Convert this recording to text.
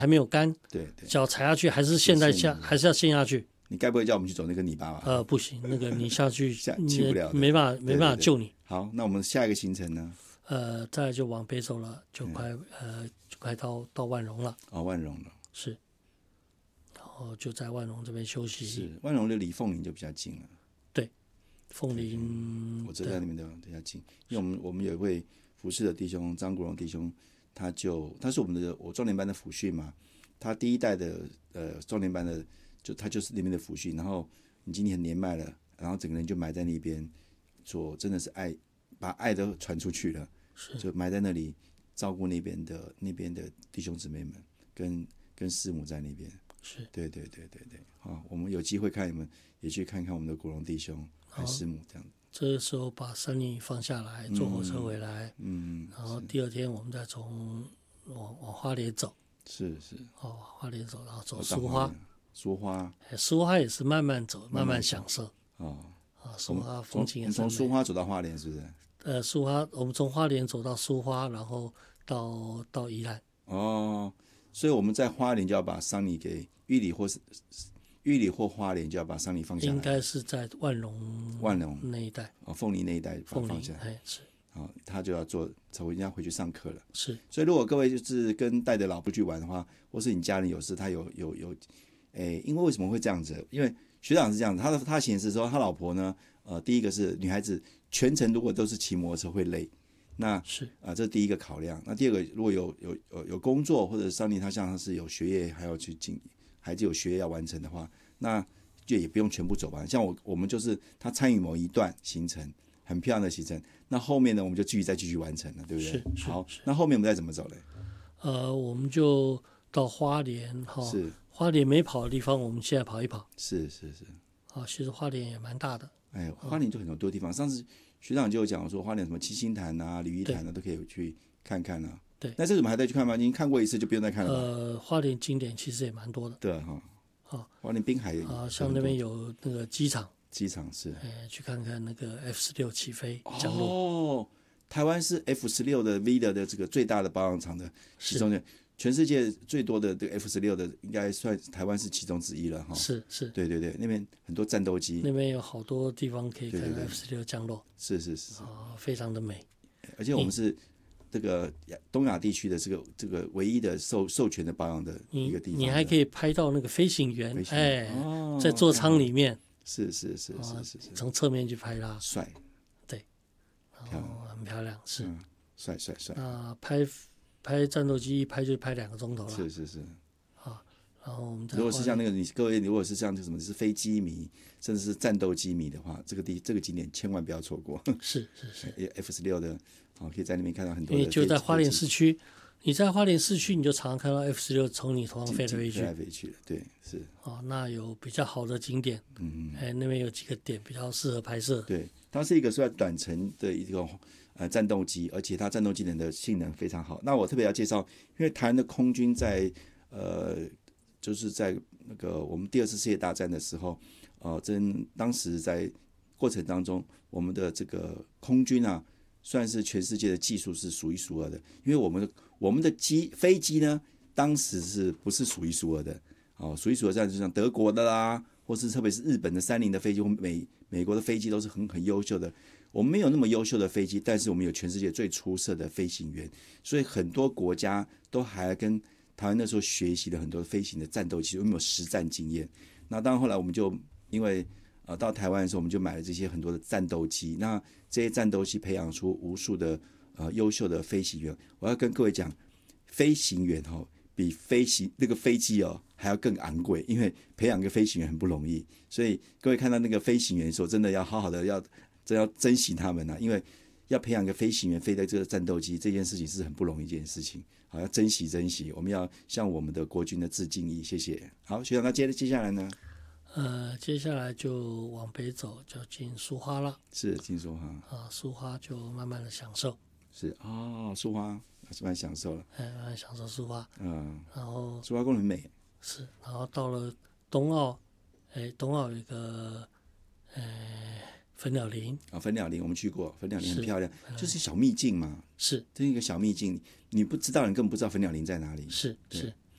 还没有干， 对对， 脚踩下去还是陷在下，还是要陷下去。 你该不会叫我们去走那个泥巴吧？ 不行，那个你下去去不了的， 没办法救你。 好，那我们下一个行程呢？ 再来就往北走了，就快到万荣了。 哦，万荣了。 是，然后就在万荣这边休息。 是，万荣离凤林就比较近了。 对，凤林， 我知道那边比较近，因为我们有一位服侍的弟兄张国荣弟兄，他是我壮年班的辅训嘛，他第一代的壮年班的，他就是里面的辅训，然后你今年很年迈了，然后整个人就埋在那边，真的是把爱都传出去了，就埋在那里照顾那边的弟兄姊妹们，跟师母在那边。 是， 对，好，我们有机会看你们也去看看我们的国荣弟兄和师母这样。 这时候把山里放下来，坐火车回来，然后第二天我们再往花莲走。 是， 花莲走，然后走苏花。 苏花也是慢慢走，慢慢享受。苏花风景也是。 从苏花走到花莲是不是？ 苏花，我们从花莲走到苏花，然后到宜兰。 哦，所以我们在花莲就要把桑尼给玉里或花莲就要把桑尼放下来。 应该是在万隆那一带， 凤梨那一带放下来。是。 他就要人家回去上课了。 是。 所以如果各位就是带着老婆去玩的话，或是你家人有事，他有，因为为什么会这样子？因为学长是这样子，他显示说他老婆呢，第一个是女孩子全程如果都是骑摩托车会累，那是这是第一个考量。那第二个，如果有工作或者桑尼他像他是有学业还要去孩子有学业要完成的话，那就也不用全部走完。像我们就是他参与某一段行程，很漂亮的行程，那后面呢我们就继续完成了，对不对？好，那后面我们再怎么走嘞？ 我们就到花莲是。 花莲没跑的地方，我们现在跑一跑。 是。 其实花莲也蛮大的。 花莲就很多地方。上次学长就有讲说，花莲什么七星潭啊、鲤鱼潭啊，都可以去看看啊。 对。 那这怎么还再去看吗？已经看过一次，就不用再看了吧？ 花莲景点其实也蛮多的。 对花莲滨海像那边有那个机场是。 去看看那个 F16起飞降落。 台湾是 F16的 V 的这个最大的保养厂的其中的。全世界最多的这个 F16的，应该算台湾是其中之一了哈。 是。 对，那边很多战斗机， 那边有好多地方可以看 F16降落。是。非常的美。 而且我们是这个东亚地区的这个唯一的授权的保养的一个地方。 你还可以拍到那个飞行员，在座舱里面。 是。 从侧面去拍他， 帅。 对，然后很漂亮，是。 帅。 拍战斗机一拍就拍2个钟头了。 是。 然后我们如果是像那个各位，如果是像什么是飞机迷，甚至是战斗机迷的话，这个景点千万不要错过。是。F16的，可以在那边看到很多的。 因为就在花莲市区，你在花莲市区，你就常常看到 F16从你头上飞来飞去。对，是。 那有比较好的景点，那边有几个点比较适合拍摄。 对，它是一个算短程的一个战斗机，而且它战斗机的性能非常好。那我特别要介绍，因为台湾的空军在就是在那个我们第2次世界大战的时候，当时在过程当中，我们的这个空军啊，算是全世界的技术是数一数二的。因为我们的飞机呢，当时是不是数一数二的？数一数二就像德国的啦，或是特别是日本的30的飞机，或美国的飞机都是很优秀的。我们没有那么优秀的飞机，但是我们有全世界最出色的飞行员，所以很多国家都还跟台湾那时候学习了很多飞行的战斗机，我们有实战经验。那当然后来我们就因为到台湾的时候，我们就买了这些很多的战斗机。那这些战斗机培养出无数的优秀的飞行员。我要跟各位讲，飞行员比那个飞机还要更昂贵，因为培养一个飞行员很不容易。所以各位看到那个飞行员的时候，真的要好好的要珍惜他们因为要培养一个飞行员飞在这个战斗机这件事情是很不容易一件事情。好，要珍惜，我们要向我们的国军的致敬意，谢谢。好，学长，那接下来呢？ 接下来就往北走，就进苏花了。 是进苏花苏花就慢慢的享受。 是苏花是蛮享受了。 慢慢享受苏花。然后苏花公园很美。 是，然后到了东澳，东澳有一个粉鸟林粉鸟林我们去过，粉鸟林很漂亮，就是小秘境嘛。 是， 这是一个小秘境，你不知道，你根本不知道粉鸟林在哪里。 是，